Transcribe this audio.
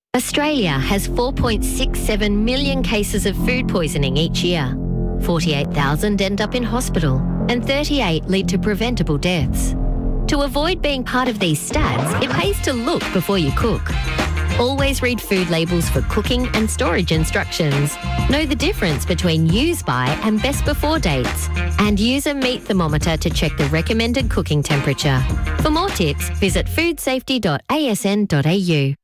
Australia has 4.67 million cases of food poisoning each year. 48,000 end up in hospital and 38 lead to preventable deaths. To avoid being part of these stats, it pays to look before you cook. Always read food labels for cooking and storage instructions. Know the difference between use by and best before dates. And use a meat thermometer to check the recommended cooking temperature. For more tips, visit foodsafety.asn.au.